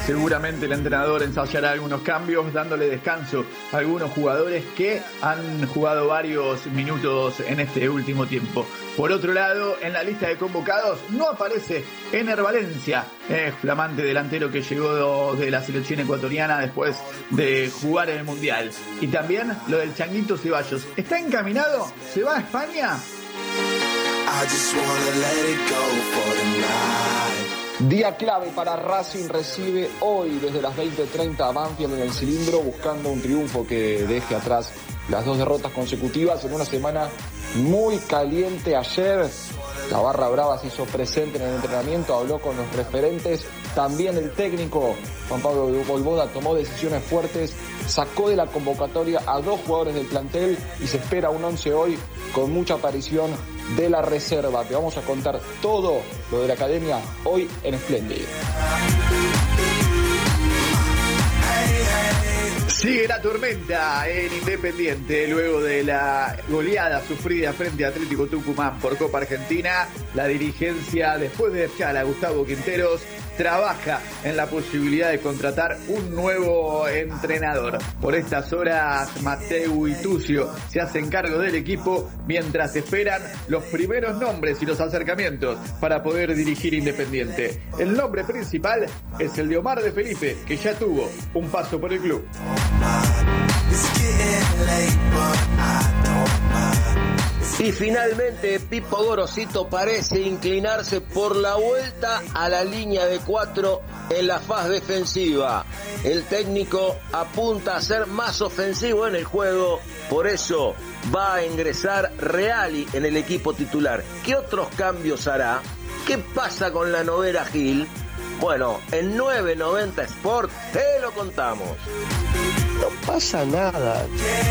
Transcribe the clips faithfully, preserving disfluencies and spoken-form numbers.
Seguramente el entrenador ensayará algunos cambios, dándole descanso a algunos jugadores que han jugado varios minutos en este último tiempo. Por otro lado, en la lista de convocados no aparece Ener Valencia, eh, flamante delantero que llegó de la selección ecuatoriana después de jugar en el Mundial. Y también lo del Changuito Ceballos. ¿Está encaminado? ¿Se va a España? I just wanna let it go for tonight. Día clave para Racing, recibe hoy desde las veinte treinta a Banfield en el Cilindro, buscando un triunfo que deje atrás las dos derrotas consecutivas en una semana muy caliente. Ayer la barra brava se hizo presente en el entrenamiento, habló con los referentes, también el técnico Juan Pablo Bolboda tomó decisiones fuertes, sacó de la convocatoria a dos jugadores del plantel y se espera un once hoy con mucha aparición de la reserva. Te vamos a contar todo lo de la academia hoy en Splendid. Sigue la tormenta en Independiente luego de la goleada sufrida frente a Atlético Tucumán por Copa Argentina. La dirigencia, después de echar a Gustavo Quinteros, trabaja en la posibilidad de contratar un nuevo entrenador. Por estas horas, Mateu y Tucio se hacen cargo del equipo mientras esperan los primeros nombres y los acercamientos para poder dirigir Independiente. El nombre principal es el de Omar de Felipe, que ya tuvo un paso por el club. Y finalmente Pipo Gorosito parece inclinarse por la vuelta a la línea de cuatro en la faz defensiva. El técnico apunta a ser más ofensivo en el juego, por eso va a ingresar Reali en el equipo titular. ¿Qué otros cambios hará? ¿Qué pasa con la novela Gil? Bueno, en nueve noventa Sport te lo contamos. No pasa nada.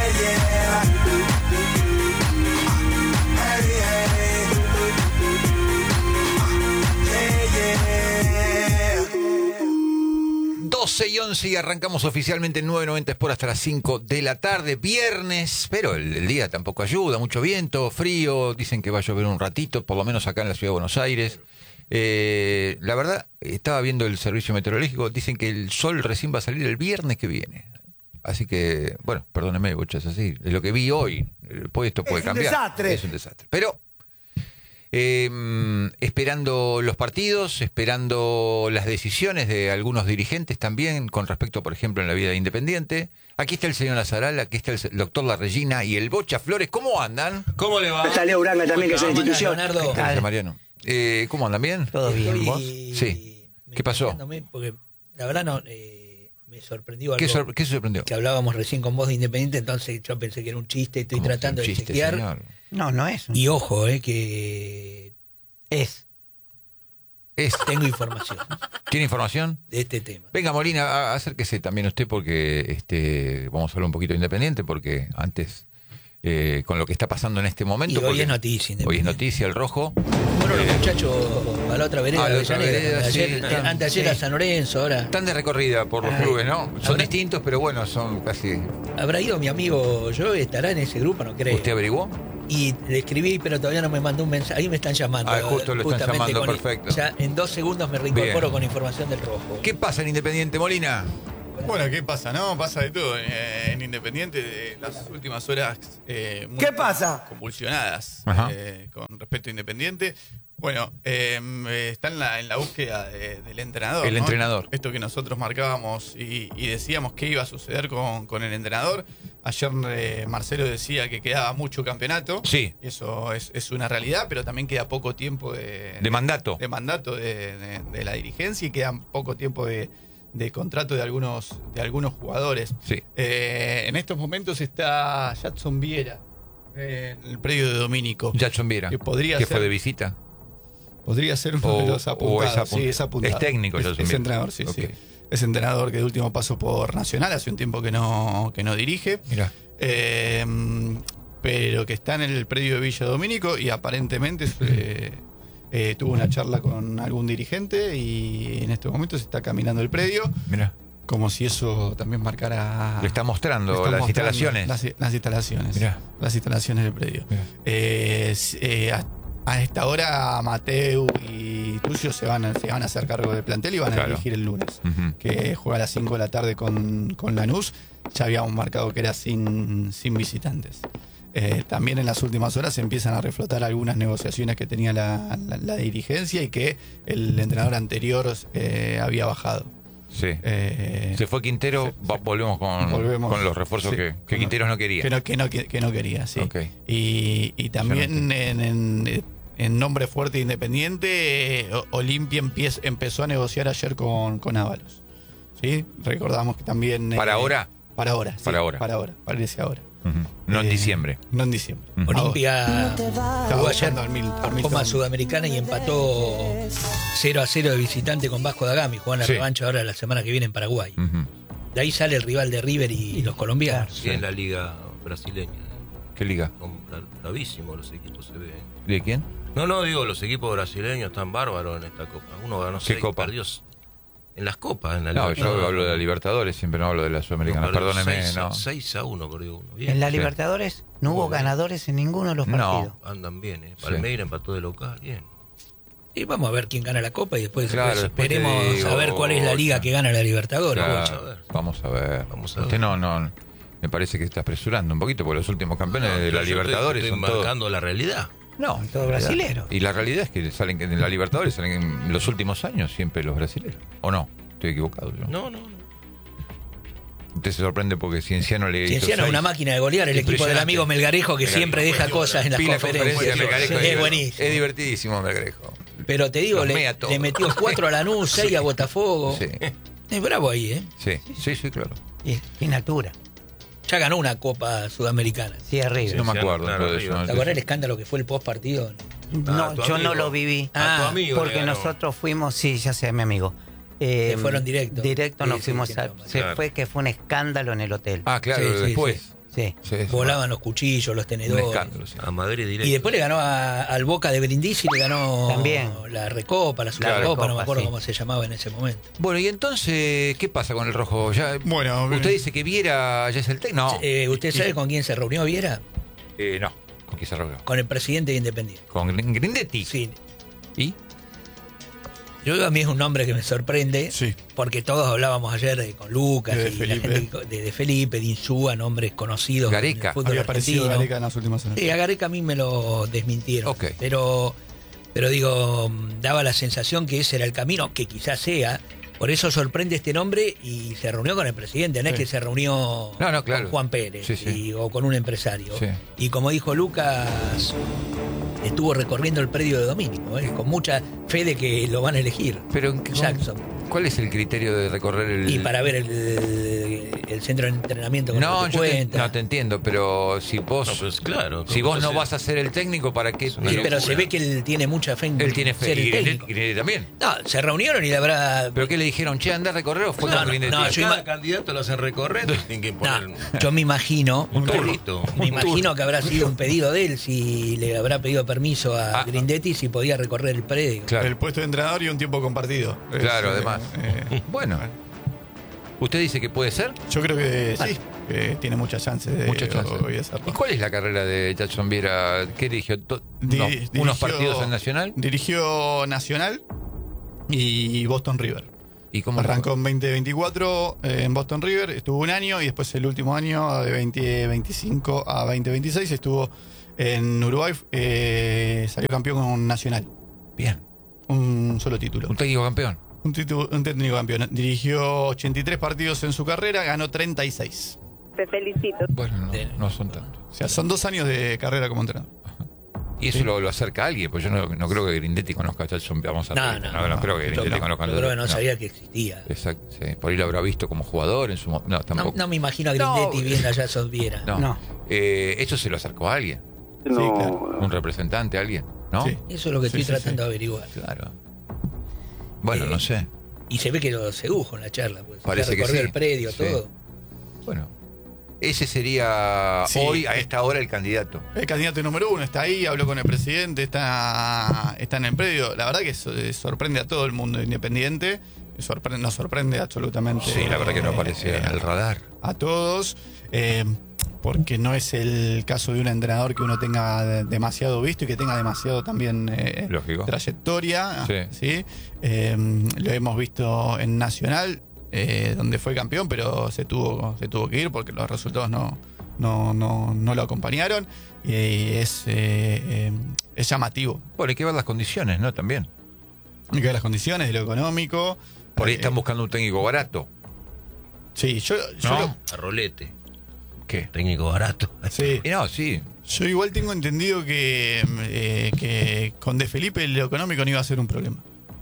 doce y once y arrancamos oficialmente en nueve noventa Sport hasta las cinco de la tarde, viernes, pero el, el día tampoco ayuda, mucho viento, frío, dicen que va a llover un ratito, por lo menos acá en la ciudad de Buenos Aires. Eh, la verdad, estaba viendo el servicio meteorológico, dicen que el sol recién va a salir el viernes que viene. Así que, bueno, perdónenme, bochas, así, es lo que vi hoy, después esto puede es cambiar. Un desastre. Es un desastre. Pero, eh, esperando los partidos, esperando las decisiones de algunos dirigentes también, con respecto, por ejemplo, en la vida de Independiente. Aquí está el señor Lazaral, aquí está el doctor La Regina y el Bocha Flores. ¿Cómo andan? ¿Cómo le va? Está Leo Uranga también, que es una institución. ¿Qué tal, Mariano? Eh, ¿Cómo andan? ¿Bien? Todo bien, ¿vos? Sí. ¿Qué pasó? Porque la verdad no... Eh... me sorprendió algo. ¿Qué, sor ¿Qué se sorprendió? Que hablábamos recién con vos de Independiente, entonces yo pensé que era un chiste, estoy tratando chiste, de chequear. Señor? No, no es. Un... Y ojo, eh, que es. Es. Tengo información. ¿Tiene información? De este tema. Venga, Molina, acérquese también usted porque este vamos a hablar un poquito de Independiente, porque antes, eh, con lo que está pasando en este momento. Y hoy es noticia. Hoy es noticia, el rojo. Bueno, los muchachos a la otra vereda, a la otra vereda, ayer, sí, están, antes ayer sí. A San Lorenzo, ahora. Están de recorrida por los Ay, clubes, ¿no? Son habrá, distintos, pero bueno, son casi. ¿Habrá ido mi amigo yo? ¿Estará en ese grupo? No creo. ¿Usted averiguó? Y le escribí, pero todavía no me mandó un mensaje. Ahí me están llamando. Ah, justo lo están llamando, con, perfecto. Ya en dos segundos me reincorporo Bien. Con información del rojo. ¿Qué pasa en Independiente, Molina? Bueno, ¿qué pasa? No, pasa de todo. Eh, en Independiente, eh, las últimas horas. Eh, muy ¿Qué pasa? Convulsionadas eh, con respecto a Independiente. Bueno, eh, está en la, en la búsqueda de, del entrenador. El ¿no? entrenador. Esto que nosotros marcábamos y, y decíamos qué iba a suceder con, con el entrenador. Ayer eh, Marcelo decía que quedaba mucho campeonato. Sí. Y eso es, es una realidad, pero también queda poco tiempo de, de mandato. De, de mandato de, de, de la dirigencia y queda poco tiempo de, de contrato de algunos, de algunos jugadores. Sí. Eh, en estos momentos está Jadson Viera en el predio de Domínico. Jadson Viera. Que podría ¿Qué ser, fue de visita? Podría ser uno o, de los apuntados. Es, apunt sí, es apuntado. Es técnico, es, Jadson es Viera. entrenador, sí, okay. sí. Es entrenador que de último pasó por Nacional, hace un tiempo que no, que no dirige. Mirá. Eh, pero que está en el predio de Villa Domínico y aparentemente eh, eh, tuvo una charla con algún dirigente y en este momento se está caminando el predio. Mirá. Como si eso también marcara. Le está mostrando le está las mostrando instalaciones. Las, las instalaciones. Mirá. Las instalaciones del predio. Eh, eh, a, a esta hora Mateu y Vitucio se van, a, se van a hacer cargo del plantel y van Claro. a elegir el lunes. Ujú. Que juega a las cinco de la tarde con, con Lanús. Ya habíamos marcado que era sin, sin visitantes. Eh, también en las últimas horas se empiezan a reflotar algunas negociaciones que tenía la, la, la dirigencia y que el entrenador anterior eh, había bajado. Sí. Eh, Se fue Quintero, se- va- volvemos, con, volvemos. con los refuerzos Sí. que, que Quinteros no quería. Que no, que no, que, que no quería, sí. Ok. Y, y también en, en, en nombre fuerte e independiente, eh, O- Olimpia empiez- empezó a negociar ayer con, con Ábalos. ¿Sí? Recordamos que también... ¿Para eh, ahora? Para ahora, sí, Para ahora. Para ahora, parece ahora. Ujú. No en Eh, diciembre. No en diciembre. Ujú. Olimpia Estaba jugó ayer jugando al mil- al por mil Copa también. Sudamericana y empató cero a cero de visitante con Vasco da Gama y juegan la Sí. revancha ahora la semana que viene en Paraguay. Ujú. De ahí sale el rival de River y, y los colombianos. Sí, en la liga brasileña. ¿Qué liga? Son bra- bravísimos los equipos, se ven. ¿De quién? No, no, digo, los equipos brasileños están bárbaros en esta copa. Uno ganó ¿Qué seis, copa? perdió en las copas. En la No, liga. yo hablo de la Libertadores, siempre no hablo de la Sudamericana. Perdió Perdóneme, seis a- no. seis a uno perdió uno. Bien. En la Sí. Libertadores no hubo Muy bien. ganadores en ninguno de los No. partidos. Andan bien, ¿eh? Sí. Palmeiras empató de local, bien. Y vamos a ver quién gana la Copa y después, Claro, después después te esperemos digo, a ver cuál es la liga Bocha. que gana la Libertadores. Claro, Bocha. a ver. vamos a ver. Vamos a Usted ver. no, no. Me parece que está apresurando un poquito porque los últimos campeones No, de yo la estoy- Libertadores estoy son todos. marcando la realidad. No, Son todos brasileros. Y la realidad es que salen que en la Libertadores salen en los últimos años siempre los brasileños. ¿O no? Estoy equivocado yo. No, no, no. Usted se sorprende porque Cienciano le hizo Cienciano es seis. una máquina de golear, el equipo del Impresionante. amigo Melgarejo que Melgarejo, siempre deja Melgarejo, cosas en las Pila conferencias. conferencia, Melgarejo, Sí, es es buenísimo. Es divertidísimo Melgarejo. Pero te digo, Los le, mea todos. le metió cuatro a Lanús, seis a Botafogo. Sí, Es bravo ahí, ¿eh? sí, sí, sí, claro. Y, y Natura. Ya ganó una Copa Sudamericana. Sí, arriba. No me Sí, acuerdo claro, de arriba. eso. ¿Te acordás el escándalo que fue el post partido? No, Ah, tu yo no amigo. lo viví. A tu Ah, amigo. le Porque ganó. nosotros fuimos, sí, ya sé, mi amigo. Eh, Se fueron directo. Directo Sí, nos sí, fuimos sí, a. no, Se claro. fue que fue un escándalo en el hotel. Ah, claro, Sí, sí, después. sí. Sí. Sí, sí. Volaban los cuchillos, los Un tenedores. escándalo, sí. A Madrid directo. Y después le ganó a- al Boca de Brindisi, le ganó También. la Recopa, la Claro, Supercopa, no me Recopa, acuerdo sí. cómo se llamaba en ese momento. Bueno, y entonces, ¿qué pasa con el rojo? Ya, Bueno, usted dice que Viera ya es el técnico. No, Eh, ¿Usted sabe con quién se reunió Viera? eh, no. ¿Con quién se reunió? Con el presidente de Independiente. Con Grin- Grindetti. Sí. ¿Y? Yo a mí es un nombre que me sorprende, Sí. porque todos hablábamos ayer de- con Lucas De y Felipe. la gente de, de Felipe, de Insúa, nombres conocidos. en el Gareca. fútbol Había aparecido argentino. Gareca en las últimas horas. Sí, a Gareca a mí me lo desmintieron. Ok. Pero, pero digo, daba la sensación que ese era el camino, que quizás sea. Por eso sorprende este nombre y se reunió con el presidente, no es Sí. que se reunió No, no, claro. con Juan Pérez Sí, sí. y- o con un empresario. Sí. Y como dijo Lucas, estuvo recorriendo el predio de Domínico, ¿eh? Con mucha fe de que lo van a elegir. Pero, ¿en qué- Jackson. ¿cuál es el criterio de recorrer el...? Y para ver el, el centro de entrenamiento con No, lo que yo te, cuenta. no te entiendo, pero si vos... No, pues claro. si vos no Entonces, vas a ser el técnico, ¿para qué? una Sí, pero locura. se ve que él tiene mucha fe en Él tiene fe. ser el Y técnico. Grindetti Grindetti también. No, se reunieron y la verdad... ¿Pero qué le dijeron? Che, anda a recorrer o fue No, con no, Grindetti? no, yo Cada ima- candidato lo hacen recorrer. Tienen que No, poner yo me imagino, un turrito. me imagino que habrá sido un pedido de él, si le habrá pedido permiso a Ah. Grindetti si podía recorrer el predio. Claro, El puesto de entrenador y un tiempo compartido. Claro, Es, además. eh, Bueno. ¿Usted dice que puede ser? yo creo que sí, que tiene muchas chances de Muchas chances. hoy hacerlo. ¿Y cuál es la carrera de Jackson Viera? ¿Qué dirigió? To- Di- unos, dirigió- unos partidos en Nacional? Dirigió Nacional y Boston River. ¿Y cómo Arrancó en veinte veinticuatro eh, en Boston River, estuvo un año y después el último año, de veinte veinticinco a veinte veintiséis, estuvo en Uruguay, eh, salió campeón con Nacional. Bien. Un solo título. ¿Un técnico campeón? Un, título, un técnico campeón. Dirigió ochenta y tres partidos en su carrera, ganó treinta y seis. Te felicito. Bueno, no, no son tantos. O sea, son dos años de carrera como entrenador. Y eso lo, lo acerca a alguien, pues yo no, no creo que Grindetti conozca a Jackson. Vamos a No, ver. no, no, no creo que Yo, Grindetti no, conozca a yo creo que no no. sabía que existía. Exacto, sí. Por ahí lo habrá visto como jugador en su momento. No, No, tampoco. no me imagino a Grindetti No. viendo a Jackson Viera. No. No. Eh, eso se lo acercó a alguien. Sí, claro. Un representante, alguien, ¿no? Sí. Eso es lo que Sí, estoy sí, tratando sí. de averiguar. Claro. Bueno, Eh, no sé. Y se ve que lo sedujo en la charla. Pues. Parece Se que recorrió sí. el predio, Sí. todo. Bueno. Ese sería Sí. hoy, a esta hora, el candidato. El candidato número uno está ahí, habló con el presidente, está, está en el predio. La verdad que so- eh, sorprende a todo el mundo independiente. sorpre- nos sorprende absolutamente. Sí, la verdad que no eh, aparece en el radar. A todos, eh, porque no es el caso de un entrenador que uno tenga de- demasiado visto y que tenga demasiado también eh, Lógico. trayectoria. Sí. ¿sí? Eh, lo hemos visto en Nacional, eh, donde fue campeón, pero se tuvo, se tuvo que ir porque los resultados no, no, no, no lo acompañaron. Y es, eh, eh, es llamativo. Bueno, hay que ver las condiciones, ¿no? También. Hay que ver las condiciones de lo económico. Por ahí Eh, están buscando un técnico barato. Sí, yo, yo, ¿No? lo- A rolete, ¿Qué? técnico barato. sí. Y no, sí. Yo igual tengo entendido que, eh, que con De Felipe lo económico no iba a ser un problema.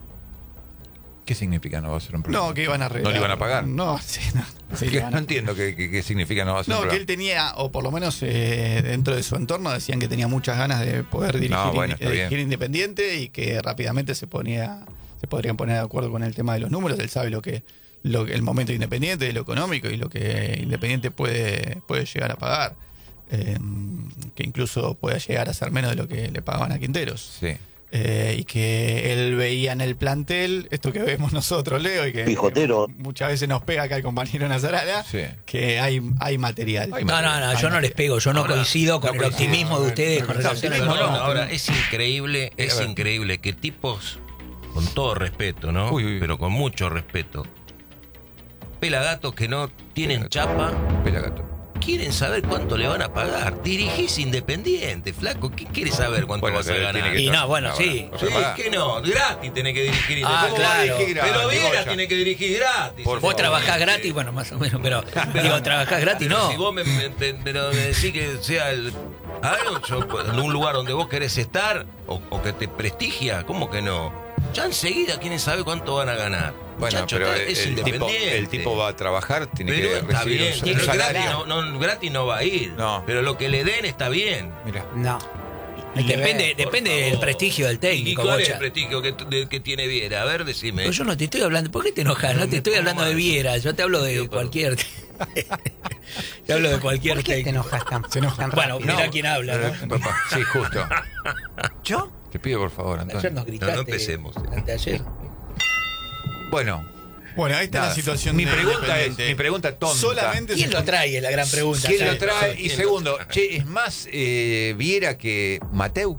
¿Qué significa no va a ser un problema? No, que iban a arreglar. ¿No le iban a pagar? No, sí, no. Sí, ¿Qué? le van a- No entiendo qué, qué- qué significa no va a ser No, un que él problema. tenía, o por lo menos eh, dentro de su entorno, decían que tenía muchas ganas de poder dirigir, No, bueno, está eh, bien. dirigir Independiente y que rápidamente se ponía se podrían poner de acuerdo con el tema de los números. Él sabe lo que, lo que el momento de Independiente, de lo económico y lo que Independiente puede, puede llegar a pagar. Eh, que incluso pueda llegar a ser menos de lo que le pagaban a Quinteros. Sí. Eh, y que él veía en el plantel esto que vemos nosotros, Leo, y que Pijotero. eh, muchas veces nos pega acá el compañero Nazarala, Sí. que hay, hay material. Hay No, no, no, yo no les pego, yo no Ahora, coincido con no el coincido. optimismo de ustedes con No, relación optimismo al No, no, no, ahora no. es increíble, A es ver. increíble que tipos, con todo respeto, ¿no? Uy, uy, uy. Pero con mucho respeto, pelagatos que no tienen chapa, Pelagato. quieren saber cuánto le van a pagar. Dirigís Independiente, flaco, ¿qué quieres saber cuánto Bueno, vas a pero ganar? tiene que Y no, estar- bueno, ahora, sí. o Sí, sea, pará. que no, gratis tenés que dirigir Ah, Independiente. ¿Cómo va a claro. dirigir gratis? Pero Pero Viera Goya. tiene que dirigir gratis. Por Vos favor. trabajás gratis, bueno, más o menos, pero digo, trabajás gratis, Pero no. si vos me, me- te- pero me decís que sea el, algo, yo- en un lugar donde vos querés estar o, o que te prestigia, ¿cómo que no? Ya enseguida quieren saber cuánto van a ganar. Bueno, Muchacho, pero está- el, es el tipo, independiente. el tipo va a trabajar, tiene Pero que está recibir bien, un, tiene un gratis, salario. no, no, gratis no va a ir. No. Pero lo que le den está bien. Mira. No. Hay que Depende, ver. depende Por del favor. prestigio del ¿Y técnico, cuál es Bocha. el prestigio que, de- que tiene Viera? A ver, decime. Pero yo no te estoy hablando, ¿por qué te enojas? No te estoy hablando de Viera, yo te hablo de Digo, pero- cualquier. Te hablo de cualquier ¿Por qué te técnico. enojas tan, Se enoja. tan Bueno, rápido? mirá quién habla, ¿no? Eh, papá, sí, justo. ¿Yo? Te pido por favor, Ayer Antonio. nos gritaste. No, no empecemos. Anteayer. Bueno, Bueno, ahí está nada. la situación. Mi de pregunta es, Independiente. mi pregunta tonta. Solamente ¿Quién se- lo trae? Es la gran pregunta. ¿Quién lo ¿sabes? trae? Y ¿Quién lo segundo, trae? che, ¿es más eh, Viera que Mateu?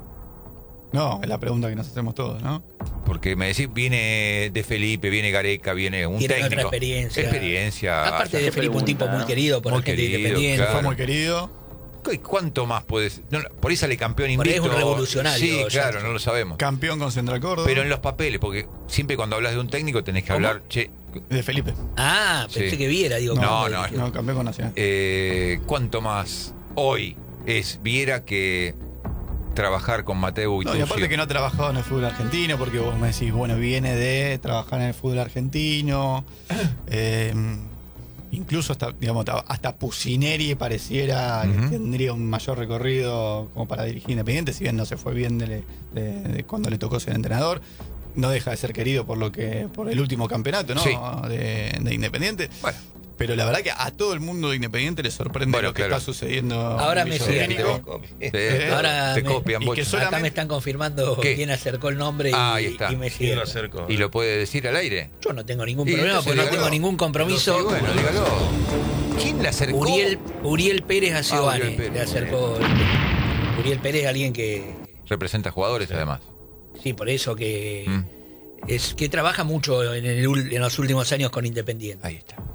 No, es la pregunta que nos hacemos todos, ¿no? Porque me decís, viene De Felipe, viene Gareca, viene un Tiene técnico. otra experiencia. Experiencia. Aparte de Felipe, un tipo muy querido por Muy la gente querido, independiente. claro. Fue muy querido. ¿Qué- ¿Cuánto más puedes? No, no, por ahí sale campeón Por ahí invicto. es un revolucionario, Sí, ya. claro, no lo sabemos. Campeón con Central Córdoba. Pero en los papeles, porque siempre cuando hablas de un técnico tenés que ¿Cómo? hablar, che, De Felipe. Ah, pensé Sí. que Viera, digo. No, ¿cómo no, dije? No, campeón con Nacional. eh, ¿cuánto más hoy es Viera que trabajar con Mateu y No, y Tucci? aparte que no ha trabajado en el fútbol argentino, porque vos me decís, bueno, viene de trabajar en el fútbol argentino. eh, incluso hasta, digamos, hasta Pusineri pareciera Ujú. que tendría un mayor recorrido como para dirigir Independiente, si bien no se fue bien de, de- de cuando le tocó ser entrenador. No deja de ser querido por lo que por el último campeonato, ¿no? Sí. de, de Independiente. Bueno. Pero la verdad que a todo el mundo de Independiente le sorprende Bueno, lo que claro. está sucediendo. Ahora en me Villa sigue. Domínico. Te, Eh, Ahora te me- copian, y que Bocha. solamente- Acá me están confirmando ¿Qué? quién acercó el nombre y, Ah, ahí está. y me ¿Quién sigue. lo acercó? ¿Y lo puede decir al aire? Yo no tengo ningún Y problema entonces porque no dígalo. tengo ningún compromiso. Sí, bueno, dígalo. ¿Quién le acercó? Uriel, Uriel Pérez a Giovanni Uriel Pérez. le acercó. Uriel Pérez, alguien que. Representa jugadores, además. Sí, por eso que. Mm, Es que trabaja mucho en, el ul- en los últimos años con Independiente. ahí está.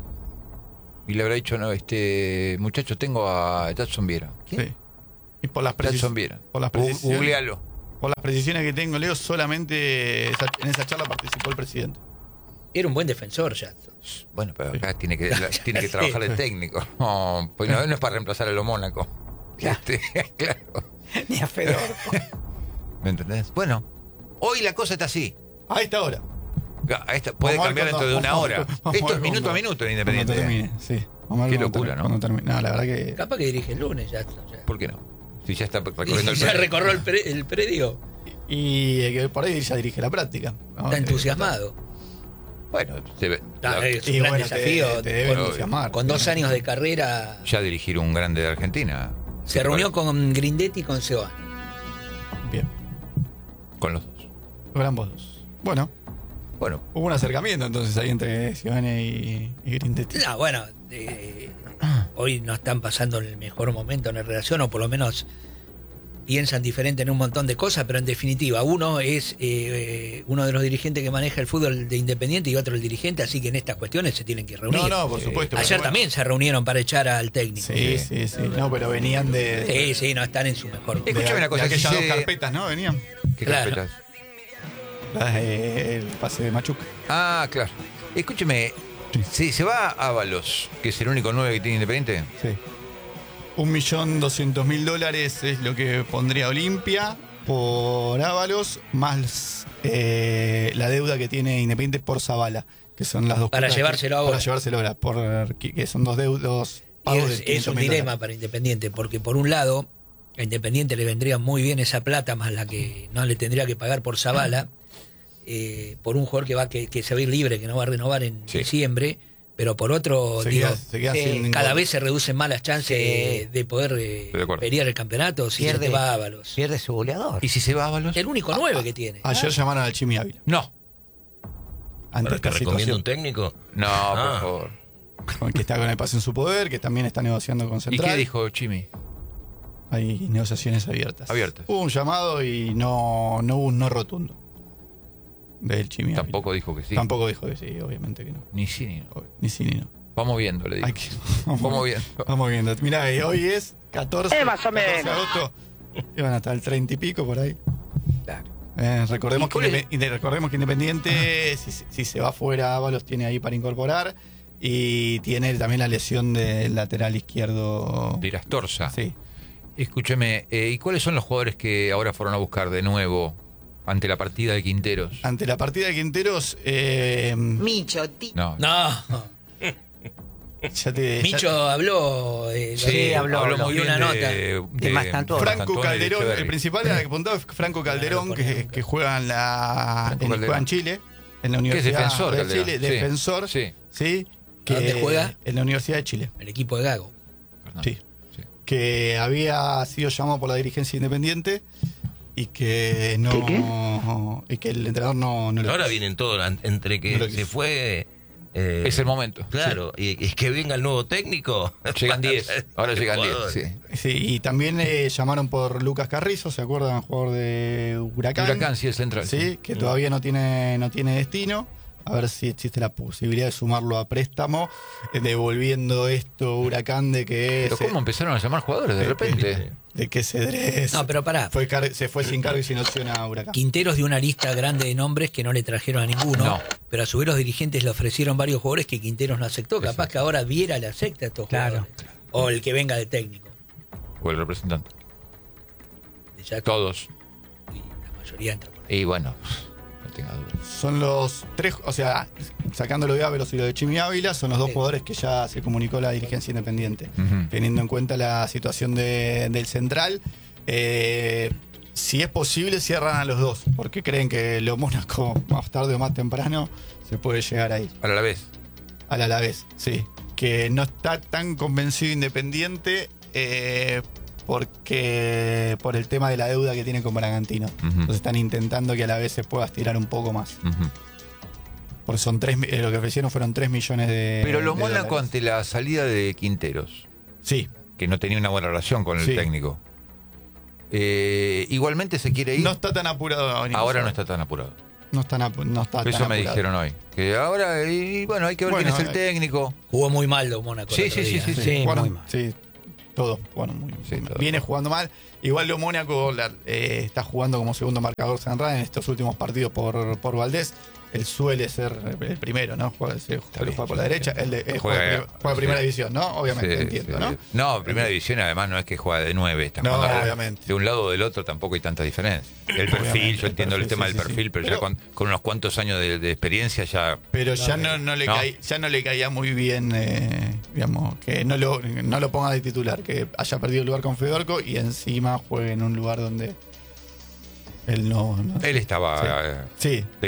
Y le habrá dicho, no, este muchacho, tengo a Jackson Viera. ¿Quién? Sí. Y por las, precis- Jackson Viera. por las Gu- precisiones. Googlealo. Por las precisiones que tengo, Leo, solamente esa- en esa charla participó el presidente. Era un buen defensor ya. Bueno, pero acá tiene que, la- tiene que trabajar el técnico. No, pues no, no es para reemplazar a lo Mónaco. Este, claro. Ni a Fedor. ¿Me entendés? Bueno, hoy la cosa está así. A esta hora. A esta- puede Vamos a ver cambiar cuando- dentro de una vamos a hora. ver- vamos a Esto ver es minuto cuando- a minuto en Cuando Independiente. termine, sí. Vamos a ver Qué cuando locura, ter- ¿no? cuando termine. No, la verdad que. Capaz que dirige el lunes ya. ya. ¿Por qué no? Si ya está Y recorriendo el ya predio. recorrió el, pre- el predio. Y eh, que por ahí ya dirige la práctica. ¿no? Está Eh, entusiasmado. Bueno, se ve- Ah, la- es un Y gran bueno, te- desafío. te debe con, entusiasmar. con dos años de carrera. ya dirigir un grande de Argentina. Se reunió con Grindetti y con Giovanni. Bien. Con los dos. Gran vos dos. Bueno, Bueno, Hubo un acercamiento entonces ahí entre Sione y, y Grindetti. No, bueno, eh, hoy no están pasando en el mejor momento en la relación, o por lo menos piensan diferente en un montón de cosas, pero en definitiva, uno es eh, uno de los dirigentes que maneja el fútbol de Independiente y otro el dirigente, así que en estas cuestiones se tienen que reunir. No, no, por supuesto. Ayer pero bueno. también se reunieron para echar al técnico. Sí, sí, sí. No, pero venían de. Sí, sí, no están en su mejor. de- Escúchame una cosa, de aquellas si dos se- carpetas, ¿no? Venían. ¿qué Claro. carpetas? Las de- el pase de Machuca. Ah, claro. Escúcheme, si se va a Ábalos, que es el único nueve que tiene Independiente, Sí. Un millón doscientos mil dólares es lo que pondría Olimpia por Ábalos, más eh, la deuda que tiene Independiente por Zavala, que son las dos Para cuotas llevárselo que, ahora. Para llevárselo ahora, por, que, que son dos deudos pagos de Es, es quinientos un mil dilema dólares. para Independiente, porque por un lado, a Independiente le vendría muy bien esa plata, más la que no le tendría que pagar por Zavala, eh, por un jugador que va que, que se va a ir libre, que no va a renovar en Sí. diciembre, pero por otro, Se digo, queda- se queda eh, sin cada gol. vez se reducen más las chances Sí. de, de poder eh, Estoy de acuerdo. pelear el campeonato si Pierde. se te va a Ábalos. Pierde su goleador. ¿y si se va a Ábalos? El único nueve que tiene. Ayer llamaron al Chimi Ávila. No, Ante ¿Para que esta recomienda un situación, técnico? no, Ah. por favor. con que está con el pase en su poder, que también está negociando con ¿Y Central. qué dijo Chimi? Hay negociaciones abiertas. Abiertas. Hubo un llamado y no, no hubo un no rotundo del Chimi Ávila. Tampoco dijo que sí. Tampoco dijo que sí, obviamente que no. Ni sí ni no. Ni sí ni no. Vamos viendo, le digo. Hay que- Vamos viendo. Vamos viendo. Mirá, hoy es catorce, Eh, más o catorce de menos. agosto. Iban hasta el treinta y pico por ahí. Claro. Eh, recordemos, ¿Y que cuál es? Independ- inde- recordemos que Independiente, si, si se va fuera, Ábalos tiene ahí para incorporar. Y tiene también la lesión del lateral izquierdo. De Irastorza. Sí. Escúcheme, eh, ¿y cuáles son los jugadores que ahora fueron a buscar de nuevo ante la partida de Quinteros? Ante la partida de Quinteros, eh, Micho, ti- No, No, ya te. Micho habló. eh, Sí, Sí, habló, habló habló. muy Y bien una de, nota. de, De Mastantón. Franco Mastantón y de Calderón, el Echeverri. principal era que apuntaba es Franco Calderón, que, que juega en la Franco en, Calderón. juega en Chile, en la Que es Universidad defensor, de Calderón. Chile, Sí. defensor, Sí. sí, que, ¿Dónde juega? En la Universidad de Chile, El equipo de Gago. Fernando. sí, Sí. que había sido llamado por la dirigencia independiente y que no y que el entrenador no, no lo Ahora quiso. vienen todos, an- entre que No lo se quiso. fue... eh, Es el momento. Claro, y, y que venga el nuevo técnico. Llegan diez. Ahora llegan diez. Jugador. Sí. Sí, y también eh, llamaron por Lucas Carrizo, ¿se acuerdan? Jugador de Huracán. Huracán, sí, el central. Sí, que todavía no tiene, no tiene destino. A ver si existe la posibilidad de sumarlo a préstamo, eh, devolviendo esto Huracán de que Pero se, ¿cómo empezaron a llamar jugadores de Eh, repente? de que Cedrés No, pero pará. fue car- se fue sin cargo y sin opción a Huracán. Quinteros de una lista grande de nombres que no le trajeron a ninguno, No. pero a su vez los dirigentes le ofrecieron varios jugadores que Quinteros no aceptó. Capaz Exacto. que ahora Viera le acepta a estos Claro. jugadores. O el que venga de técnico. O el representante. De Jackson, Todos. y la mayoría entra por ahí. Y bueno, no tenga duda. Son los tres, o sea, sacándolo de Ávelos y lo de Chimi Ávila, son los dos Sí. jugadores que ya se comunicó la dirigencia independiente. Ujú. Teniendo en cuenta la situación de- del central, eh, si es posible cierran a los dos, porque creen que lo Mónaco más tarde o más temprano se puede llegar ahí. Para la vez. Al Alavés, sí. Que no está tan convencido Independiente eh, porque por el tema de la deuda que tiene con Bragantino. Ujú. Entonces están intentando que a la vez se pueda estirar un poco más. Ujú. Porque son tres, mi- eh, lo que ofrecieron fueron tres millones de. Pero los de Mónaco dólares. ante la salida de Quinteros, Sí. que no tenía una buena relación con el Sí. técnico, eh, igualmente se quiere ir. No está tan apurado. Ahora no está tan apurado. No, están apu- no está Eso tan me apurado. dijeron hoy. Que ahora, y bueno, hay que ver Bueno, quién es el eh, técnico. Jugó muy mal los Mónaco. Sí, el otro sí, sí, día. sí, sí. Sí, Jugaron- muy mal. sí, todos jugaron muy Sí, mal. todo. Viene jugando mal. Igual lo Mónaco la- eh, está jugando como segundo marcador Sanra en estos últimos partidos por, por Valdés. Él suele ser el primero, ¿no? Juega, se- juega bien, por la sí, derecha. sí. Él de- él Juega- juega, juega primera sí. división, ¿no? Obviamente, Sí, entiendo, sí. ¿no? No, primera división además no es que juega de nueve, está No, jugando obviamente. de un lado o del otro tampoco hay tanta diferencia. El perfil, Obviamente, yo el entiendo el perfil, tema sí, del sí, perfil, sí. pero, ya Pero- con, con unos cuantos años de, de experiencia ya... Pero ya no, no le No. caí- ya no le caía muy bien, eh, digamos, que no lo, no lo ponga de titular, que haya perdido el lugar con Fedorco y encima juegue en un lugar donde él no. no- Él estaba... Sí. eh, Sí,